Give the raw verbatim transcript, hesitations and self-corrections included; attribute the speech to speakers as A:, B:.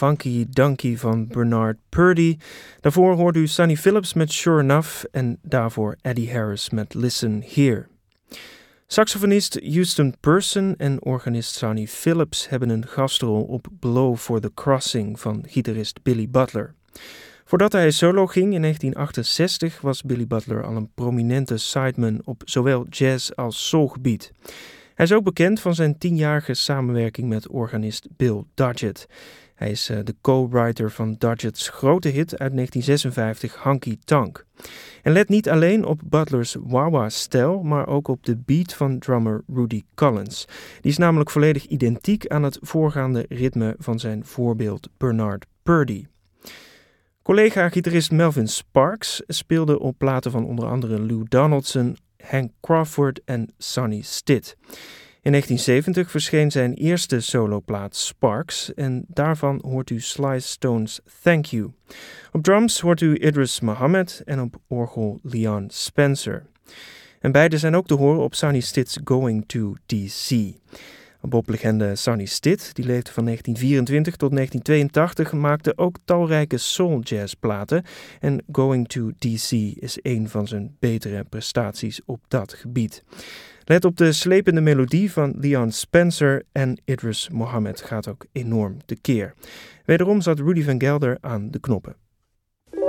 A: Funky Donkey van Bernard Purdie. Daarvoor hoorde u Sonny Phillips met Sure Enough en daarvoor Eddie Harris met Listen Here. Saxofonist Houston Person en organist Sonny Phillips hebben een gastrol op Blow for the Crossing van gitarist Billy Butler. Voordat hij solo ging in negentien achtenzestig was Billy Butler al een prominente sideman op zowel jazz als soulgebied. Hij is ook bekend van zijn tienjarige samenwerking met organist Bill Dodgett. Hij is uh, de co-writer van Dodgett's grote hit uit negentien zesenvijftig Honky Tonk. En let niet alleen op Butler's wah-wah-stijl, maar ook op de beat van drummer Rudy Collins. Die is namelijk volledig identiek aan het voorgaande ritme van zijn voorbeeld Bernard Purdie. Collega-gitarist Melvin Sparks speelde op platen van onder andere Lou Donaldson, Hank Crawford en Sonny Stitt. In negentien zeventig verscheen zijn eerste soloplaat Sparks en daarvan hoort u Sly Stone's Thank You. Op drums hoort u Idris Muhammad en op orgel Leon Spencer. En beide zijn ook te horen op Sonny Stitt's Going to D C. Boblegende Sonny Stitt, die leefde van negentien vierentwintig tot negentien tweeëntachtig, maakte ook talrijke soul-jazzplaten en Going to D C is een van zijn betere prestaties op dat gebied. Let op de slepende melodie van Leon Spencer en Idris Muhammad gaat ook enorm tekeer. Wederom zat Rudy Van Gelder aan de knoppen.